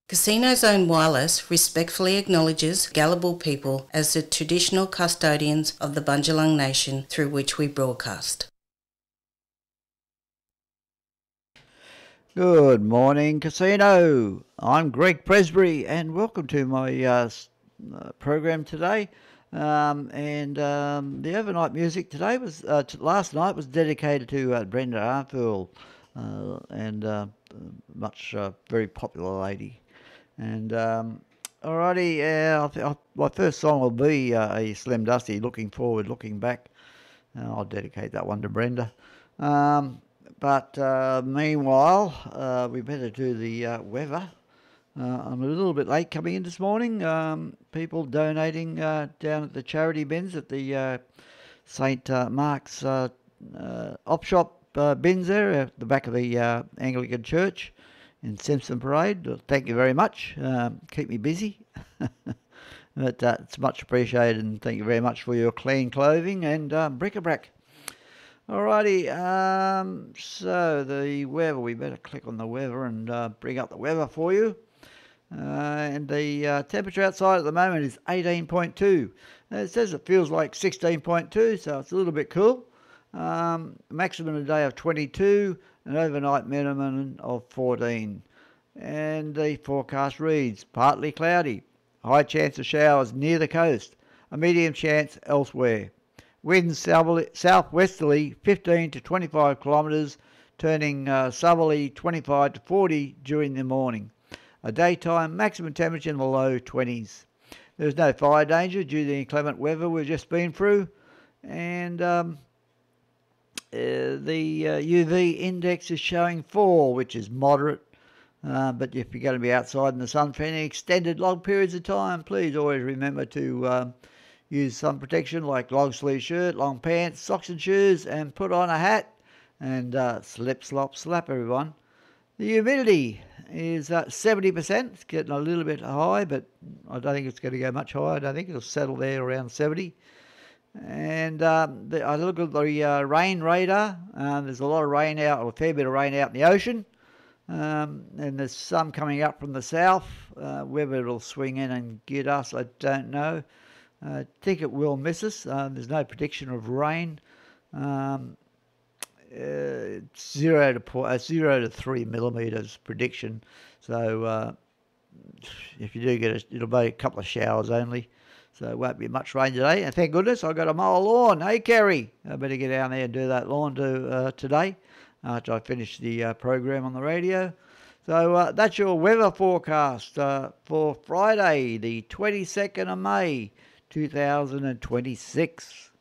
Casino Zone Wireless respectfully acknowledges Gadigal people as the traditional custodians of the Bundjalung Nation through which we broadcast. Good morning, Casino. I'm Greg Presbury, and welcome to my program today. The overnight music today was last night was dedicated to Brenda Arnfield, much very popular lady. And alrighty, my first song will be a Slim Dusty, Looking Forward, Looking Back. I'll dedicate that one to Brenda. Meanwhile, we better do the weather. I'm a little bit late coming in this morning. People donating down at the charity bins at the St. Mark's op shop bins there at the back of the Anglican Church in Simpson Parade. Thank you very much. Keep me busy. But it's much appreciated, and thank you very much for your clean clothing and bric-a-brac. Alrighty, so the weather, we better click on the weather and bring up the weather for you. And the temperature outside at the moment is 18.2. It says it feels like 16.2, so it's a little bit cool. Maximum today of 22, an overnight minimum of 14. And the forecast reads, partly cloudy, high chance of showers near the coast, a medium chance elsewhere. Winds southwesterly 15 to 25 kilometres, turning southerly 25 to 40 during the morning. A daytime maximum temperature in the low 20s. There's no fire danger due to the inclement weather we've just been through. And the UV index is showing 4, which is moderate. But if you're going to be outside in the sun for any extended long periods of time, please always remember to use sun protection like long sleeve shirt, long pants, socks and shoes, and put on a hat. And slip, slop, slap, everyone. The humidity is 70%. It's getting a little bit high, but I don't think it's going to go much higher. I don't think it'll settle there around 70. And I look at the rain radar. There's a lot of rain out, or a fair bit of rain out in the ocean. And there's some coming up from the south. Whether it'll swing in and get us, I don't know. I think it will miss us. There's no prediction of rain. 0 to 3 millimetres prediction. So if you do get it, it'll be a couple of showers only. So it won't be much rain today. And thank goodness I've got to mow a lawn. Hey, Kerry, I better get down there and do that lawn today after I finish the program on the radio. So that's your weather forecast for Friday, the 22nd of May, 2026.